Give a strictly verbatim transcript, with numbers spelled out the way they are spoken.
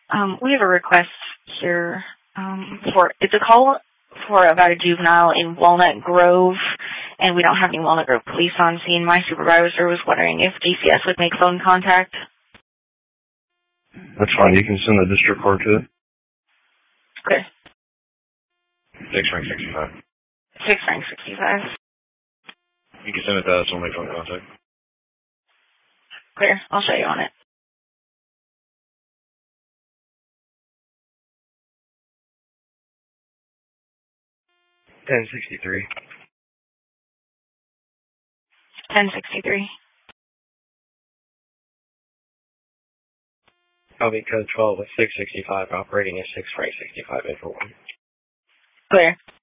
Um, we have a request here um, for, it's a call for about a juvenile in Walnut Grove, and we don't have any Walnut Grove police on scene. My supervisor was wondering if D C S would make phone contact. That's fine. You can send the district court to it. Okay. Six rank sixty-five. Six rank sixty-five. You can send it to us. We'll make phone contact. Clear. I'll show you on it. ten sixty-three. ten sixty-three. I'll be code twelve with six sixty-five operating at six rank sixty-five eight four one. Clear.